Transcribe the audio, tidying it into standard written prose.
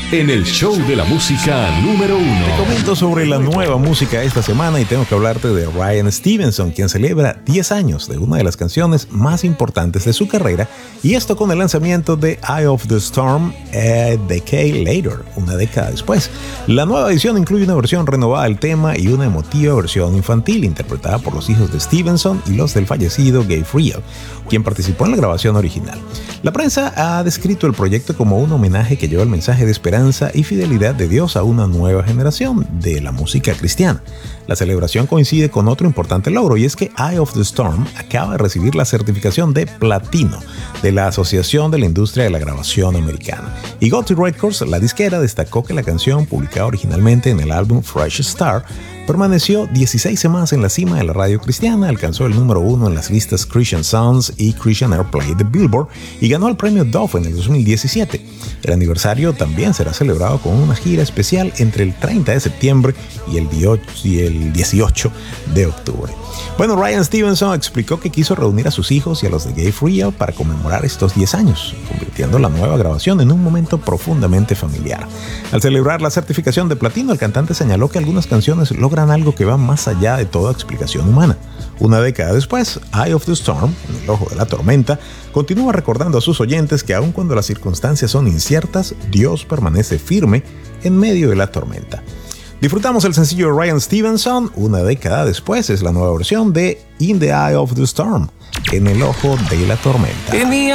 en el show de la música número 1. Te comento sobre la nueva música esta semana y tengo que hablarte de Ryan Stevenson, quien celebra 10 años de una de las canciones más importantes de su carrera, y esto con el lanzamiento de Eye of the Storm a Decade Later, una década después. La nueva edición incluye una versión renovada del tema y una emotiva versión infantil interpretada por los hijos de Stevenson y los del fallecido Gabe Friel, quien participó en la grabación original. La prensa ha descrito el proyecto como un homenaje que lleva el mensaje de esperanza y fidelidad de Dios a una nueva generación de la música cristiana. La celebración coincide con otro importante logro, y es que Eye of the Storm acaba de recibir la certificación de platino de la Asociación de la Industria de la Grabación Americana. Y Gotti Records, la disquera, destacó que la canción, publicada originalmente en el álbum Fresh Star, permaneció 16 semanas en la cima de la radio cristiana, alcanzó el número 1 en las listas Christian Songs y Christian Airplay de Billboard y ganó el premio Dove en el 2017. El aniversario también será celebrado con una gira especial entre el 30 de septiembre y el 18 de octubre. Bueno, Ryan Stevenson explicó que quiso reunir a sus hijos y a los de Gabe Friel para conmemorar estos 10 años, convirtiendo la nueva grabación en un momento profundamente familiar. Al celebrar la certificación de platino, el cantante señaló que algunas canciones logran algo que va más allá de toda explicación humana. Una década después, Eye of the Storm, en el ojo de la tormenta, continúa recordando a sus oyentes que aun cuando las circunstancias son inciertas, Dios permanece firme en medio de la tormenta. Disfrutamos el sencillo de Ryan Stevenson. Una década después es la nueva versión de In the Eye of the Storm, en el ojo de la tormenta.